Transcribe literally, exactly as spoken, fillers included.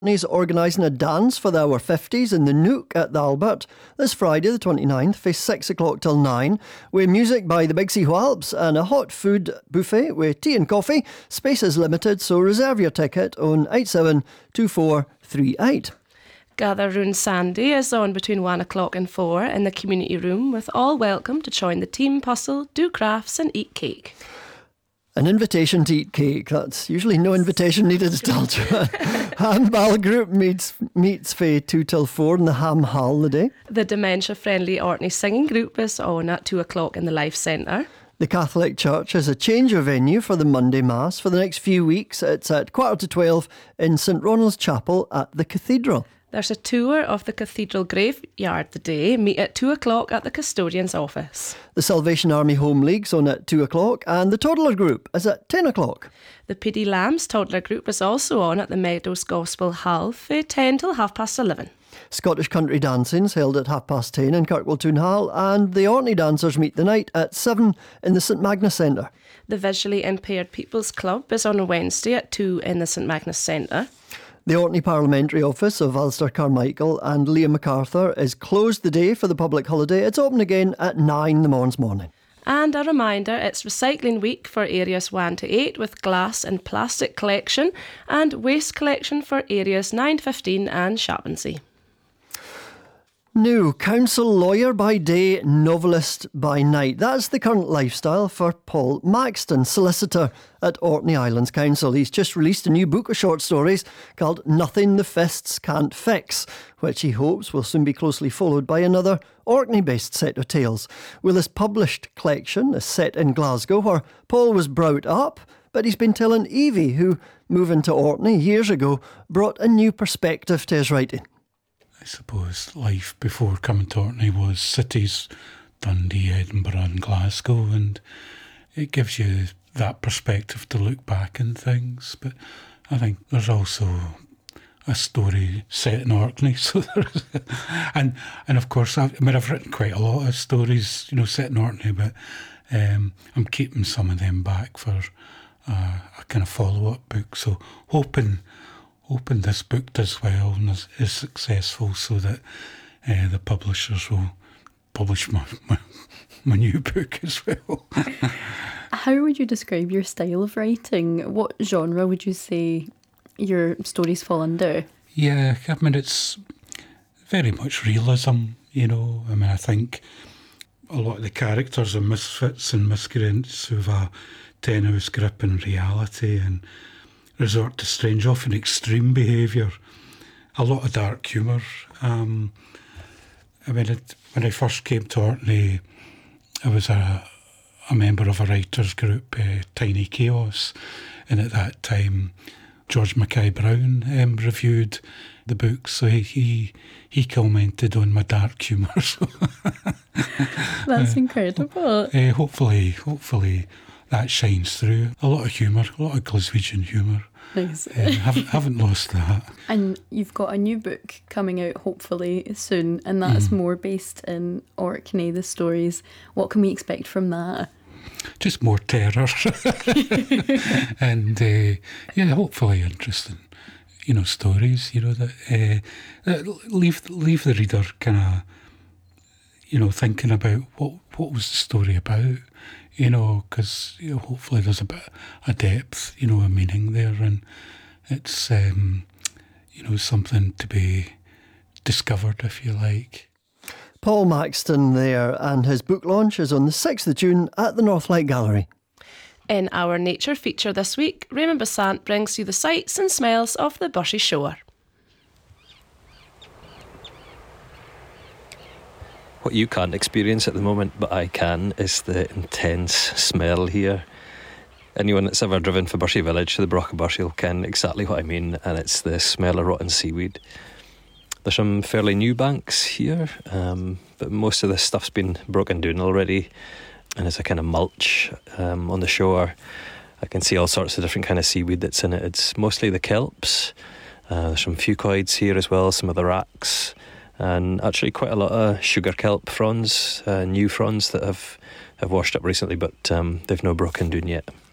He's organising a dance for the Hour fifties in the Nook at the Albert this Friday the twenty-ninth, from six o'clock till nine, with music by the Big Sea Whalps and a hot food buffet with tea and coffee. Space is limited, so reserve your ticket on eight seven two four three eight. Gather Round Sandy is on between one o'clock and four in the community room, with all welcome to join the team, puzzle, do crafts and eat cake. An invitation to eat cake. That's usually no invitation needed at all. Handball group meets meets for two till four in the Ham Hall the day. The dementia-friendly Orkney singing group is on at two o'clock in the Life Centre. The Catholic Church has a change of venue for the Monday Mass for the next few weeks. It's at quarter to twelve in St Ronald's Chapel at the Cathedral. There's a tour of the cathedral graveyard today. Meet at two o'clock at the custodian's office. The Salvation Army Home League's on at two o'clock and the Toddler Group is at ten o'clock. The P D Lambs Toddler Group is also on at the Meadows Gospel Hall for ten till half past eleven. Scottish Country Dancing's held at half past ten in Kirkwall Hall, and the Orkney Dancers meet the night at seven in the St Magnus Centre. The Visually Impaired People's Club is on a Wednesday at two in the St Magnus Centre. The Orkney Parliamentary Office of Alistair Carmichael and Liam MacArthur is closed the day for the public holiday. It's open again at nine the morn's morning. And a reminder, it's Recycling Week for areas one to eight with glass and plastic collection and waste collection for areas nine to fifteen and Sharpensea. New council lawyer by day, novelist by night. That's the current lifestyle for Paul Maxton, solicitor at Orkney Islands Council. He's just released a new book of short stories called Nothing the Fists Can't Fix, which he hopes will soon be closely followed by another Orkney-based set of tales. Well, his published collection is set in Glasgow, where Paul was brought up, but he's been telling Evie, who, moving to Orkney years ago, brought a new perspective to his writing. I suppose life before coming to Orkney was cities, Dundee, Edinburgh and Glasgow, and it gives you that perspective to look back on things. But I think there's also a story set in Orkney, so there's and and of course I've, I mean I've written quite a lot of stories, you know, set in Orkney, but um, I'm keeping some of them back for uh, a kind of follow-up book. So hoping. Hoping this book does well and is, is successful, so that uh, the publishers will publish my, my my new book as well. How would you describe your style of writing? What genre would you say your stories fall under? Yeah, I mean, it's very much realism, you know. I mean, I think a lot of the characters are misfits and miscreants who have a tenuous grip in reality and resort to strange, often extreme behaviour. A lot of dark humour. Um, I mean, it, when I first came to Orkney, I was a, a member of a writers' group, uh, Tiny Chaos, and at that time, George Mackay Brown um, reviewed the book, so he he, he commented on my dark humour. So That's uh, incredible. Uh, hopefully, hopefully that shines through. A lot of humour, a lot of Glaswegian humour. Nice. Um, haven't, haven't lost that. And you've got a new book coming out hopefully soon, and that's mm. more based in Orkney, the stories. What can we expect from that? Just more terror. And uh, yeah, hopefully interesting, you know, stories, you know, that, uh, that leave leave the reader kind of, you know, thinking about what, what was the story about. You know, because you know, hopefully there's a bit of depth, you know, a meaning there, and it's, um, you know, something to be discovered, if you like. Paul Maxton there, and his book launch is on the sixth of June at the Northlight Gallery. In our nature feature this week, Raymond Besant brings you the sights and smells of the Bushy Shore. What you can't experience at the moment, but I can, is the intense smell here. Anyone that's ever driven from Bushy Village to the Broch of Bushy will ken exactly what I mean, and it's the smell of rotten seaweed. There's some fairly new banks here, um, but most of this stuff's been broken down already, and it's a kind of mulch um, on the shore. I can see all sorts of different kind of seaweed that's in it. It's mostly the kelps. Uh, there's some fucoids here as well, some of the racks, and actually quite a lot of sugar kelp fronds, uh, new fronds that have, have washed up recently, but um, they've no broken down yet.